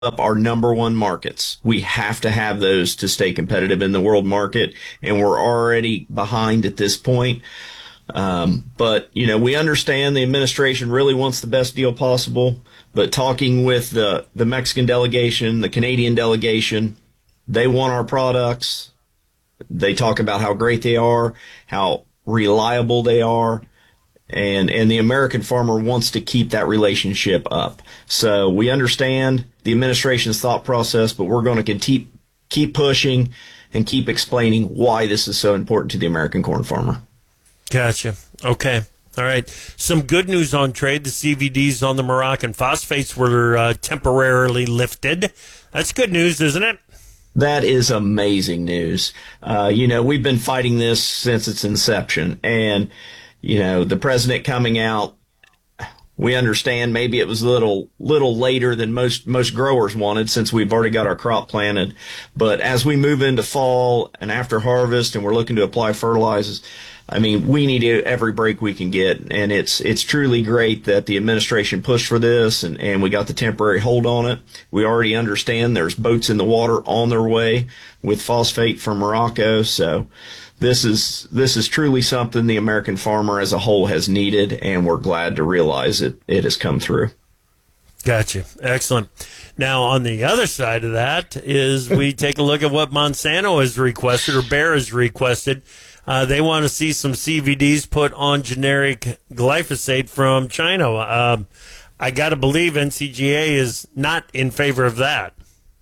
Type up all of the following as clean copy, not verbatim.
up our number one markets. We have to have those to stay competitive in the world market, and we're already behind at this point. But, we understand the administration really wants the best deal possible, but talking with the Mexican delegation, the Canadian delegation, they want our products. They talk about how great they are, how reliable they are, and the American farmer wants to keep that relationship up. So we understand the administration's thought process, but we're going to keep pushing and keep explaining why this is so important to the American corn farmer. Gotcha. Okay. All right. Some good news on trade. The CVDs on the Moroccan phosphates were temporarily lifted. That's good news, isn't it? That is amazing news. We've been fighting this since its inception. And, the president coming out, we understand maybe it was a little later than most growers wanted since we've already got our crop planted. But as we move into fall and after harvest and we're looking to apply fertilizers, we need every break we can get. And it's truly great that the administration pushed for this and we got the temporary hold on it. We already understand there's boats in the water on their way with phosphate from Morocco. So this is truly something the American farmer as a whole has needed, and we're glad to realize it has come through. Gotcha. Excellent. Now, on the other side of that is we take a look at what Monsanto has requested, or Bayer has requested. They want to see some CVDs put on generic glyphosate from China. I got to believe NCGA is not in favor of that.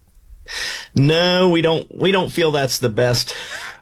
No, we don't feel that's the best.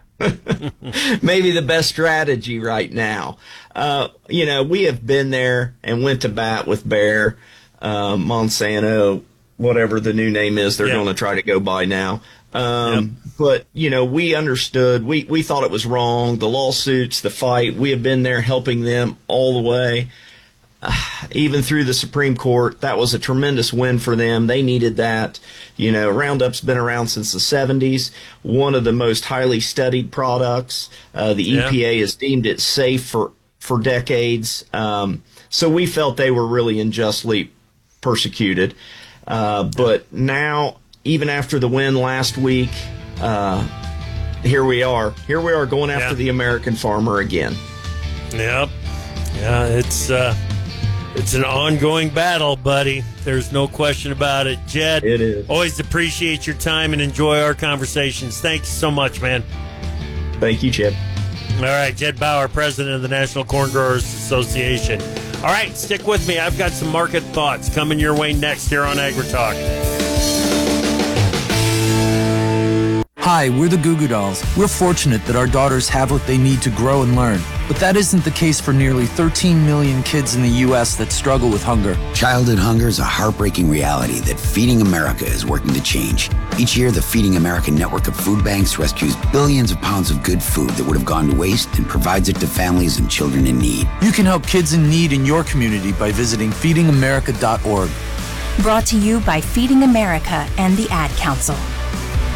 Maybe the best strategy right now. We have been there and went to bat with Bayer, Monsanto, whatever the new name is they're going to try to go by now. But, we understood. We thought it was wrong. The lawsuits, the fight, we have been there helping them all the way. Even through the Supreme Court, that was a tremendous win for them. They needed that. Roundup's been around since the 70s, one of the most highly studied products. The EPA has deemed it safe for decades. So we felt they were really unjustly persecuted. But now, even after the win last week, here we are. Here we are going after the American farmer again. Yep. Yeah, it's an ongoing battle, buddy. There's no question about it. Jed, it is. Always appreciate your time and enjoy our conversations. Thank you so much, man. Thank you, Chip. All right, Jed Bauer, president of the National Corn Growers Association. All right, stick with me. I've got some market thoughts coming your way next here on AgriTalk. Hi, we're the Goo Goo Dolls. We're fortunate that our daughters have what they need to grow and learn. But that isn't the case for nearly 13 million kids in the U.S. that struggle with hunger. Childhood hunger is a heartbreaking reality that Feeding America is working to change. Each year, the Feeding America network of food banks rescues billions of pounds of good food that would have gone to waste and provides it to families and children in need. You can help kids in need in your community by visiting feedingamerica.org. Brought to you by Feeding America and the Ad Council.